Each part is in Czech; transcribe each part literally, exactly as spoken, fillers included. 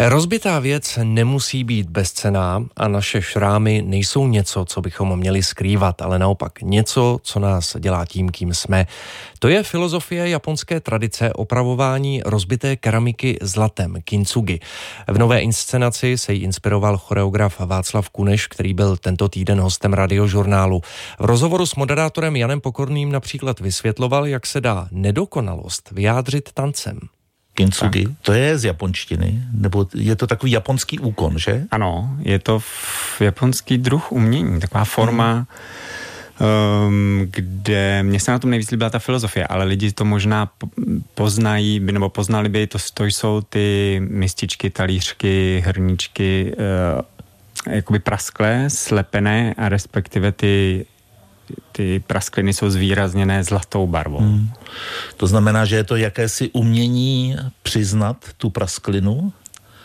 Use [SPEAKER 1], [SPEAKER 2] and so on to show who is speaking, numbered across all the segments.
[SPEAKER 1] Rozbitá věc nemusí být bezcenná a naše šrámy nejsou něco, co bychom měli skrývat, ale naopak něco, co nás dělá tím, kým jsme. To je filozofie japonské tradice opravování rozbité keramiky zlatem, kintsugi. V nové inscenaci se jí inspiroval choreograf Václav Kuneš, který byl tento týden hostem Radiožurnálu. V rozhovoru s moderátorem Janem Pokorným například vysvětloval, jak se dá nedokonalost vyjádřit tancem.
[SPEAKER 2] Kintsugi, to je z japonštiny, nebo je to takový japonský úkon, že?
[SPEAKER 3] Ano, je to japonský druh umění, taková forma, hmm. um, kde mě se na tom nejvíc líbila ta filozofie, ale lidi to možná poznají, nebo poznali by, to, to jsou ty mističky, talířky, hrníčky, uh, jakoby prasklé, slepené a respektive ty ty praskliny jsou zvýrazněné zlatou barvou. Hmm.
[SPEAKER 2] To znamená, že je to jakési umění přiznat tu prasklinu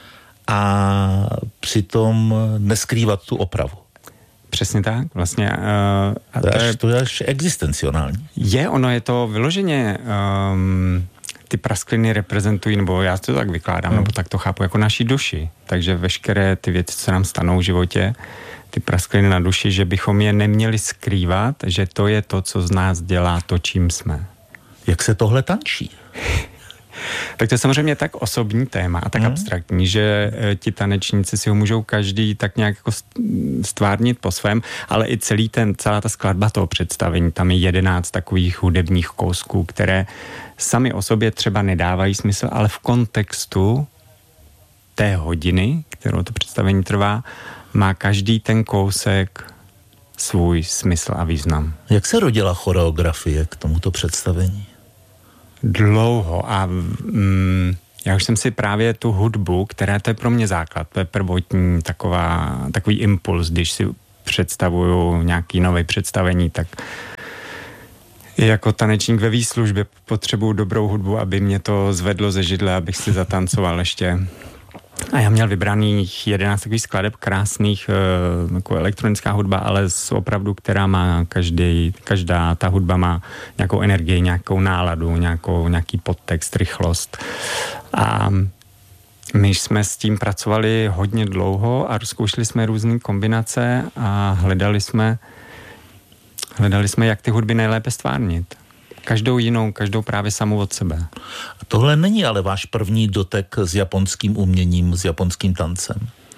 [SPEAKER 2] a přitom neskrývat tu opravu.
[SPEAKER 3] Přesně tak, vlastně. Uh, a
[SPEAKER 2] to, je až, to je až existenciální.
[SPEAKER 3] Je, ono je to vyloženě, um, ty praskliny reprezentují, nebo já to tak vykládám, hmm. nebo tak to chápu, jako naší duši. Takže veškeré ty věci, co nám stanou v životě, ty praskliny na duši, že bychom je neměli skrývat, že to je to, co z nás dělá to, čím jsme.
[SPEAKER 2] Jak se tohle tančí?
[SPEAKER 3] Tak to je samozřejmě tak osobní téma a tak hmm. abstraktní, že ti tanečníci si ho můžou každý tak nějak jako stvárnit po svém, ale i celý ten, celá ta skladba toho představení, tam je jedenáct takových hudebních kousků, které sami o sobě třeba nedávají smysl, ale v kontextu té hodiny, kterou to představení trvá, má každý ten kousek svůj smysl a význam.
[SPEAKER 2] Jak se rodila choreografie k tomuto představení?
[SPEAKER 3] Dlouho a mm, já už jsem si právě tu hudbu, která to je pro mě základ, to je prvotní taková, takový impuls, když si představuju nějaký nový představení, tak jako tanečník ve výslužbě potřebuju dobrou hudbu, aby mě to zvedlo ze židle, abych si zatancoval ještě. A já měl vybraných jedenáct takových skladeb krásných, jako elektronická hudba, ale z opravdu, která má každý, každá ta hudba má nějakou energii, nějakou náladu, nějakou, nějaký podtext, rychlost. A my jsme s tím pracovali hodně dlouho a zkoušeli jsme různé kombinace a hledali jsme, hledali jsme, jak ty hudby nejlépe stvárnit. Každou jinou, každou právě samou od sebe.
[SPEAKER 2] A tohle není ale váš první dotek s japonským uměním, s japonským tancem?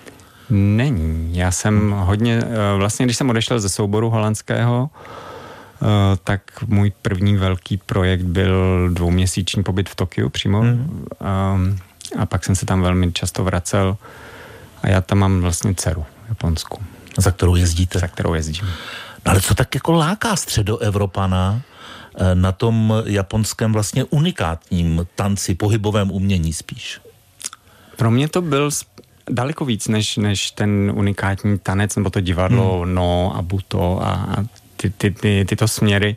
[SPEAKER 3] Není. Já jsem hodně, vlastně když jsem odešel ze souboru holandského, tak můj první velký projekt byl dvouměsíční pobyt v Tokiu přímo. Mm. A pak jsem se tam velmi často vracel a já tam mám vlastně dceru Japonsku.
[SPEAKER 2] Za kterou jezdíte?
[SPEAKER 3] Za kterou jezdím.
[SPEAKER 2] No ale co tak jako láká středoevropana na tom japonském vlastně unikátním tanci, pohybovém umění spíš?
[SPEAKER 3] Pro mě to byl daleko víc než, než ten unikátní tanec, nebo to divadlo hmm. no a buto a, a ty, ty, ty, tyto směry.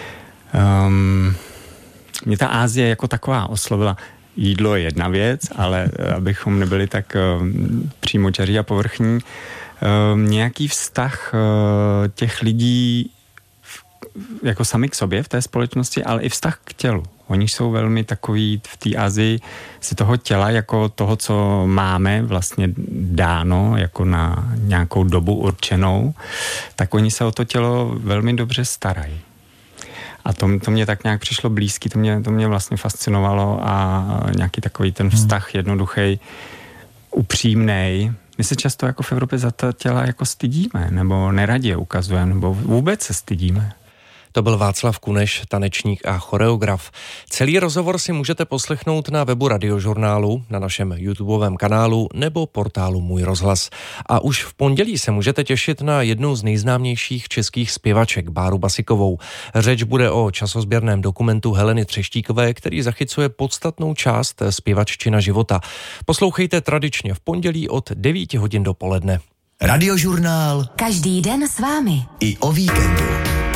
[SPEAKER 3] Um, mě ta Asie jako taková oslovila. Jídlo je jedna věc, ale abychom nebyli tak um, přímočaří a povrchní, um, nějaký vztah uh, těch lidí jako sami k sobě v té společnosti, ale i vztah k tělu. Oni jsou velmi takový v té Asii si toho těla jako toho, co máme vlastně dáno jako na nějakou dobu určenou, tak oni se o to tělo velmi dobře starají. A to, to mě tak nějak přišlo blízký, to mě, to mě vlastně fascinovalo a nějaký takový ten vztah jednoduchý, upřímnej. My se často jako v Evropě za ta těla jako stydíme, nebo neradě je ukazujeme, nebo vůbec se stydíme.
[SPEAKER 1] To byl Václav Kuneš, tanečník a choreograf. Celý rozhovor si můžete poslechnout na webu Radiožurnálu, na našem YouTubeovém kanálu nebo portálu Můj rozhlas. A už v pondělí se můžete těšit na jednu z nejznámějších českých zpěvaček, Báru Basikovou. Řeč bude o časozběrném dokumentu Heleny Třeštíkové, který zachycuje podstatnou část zpěvaččina života. Poslouchejte tradičně v pondělí od devět hodin dopoledne.
[SPEAKER 4] Radiožurnál.
[SPEAKER 5] Každý den s vámi.
[SPEAKER 4] I o víkendu.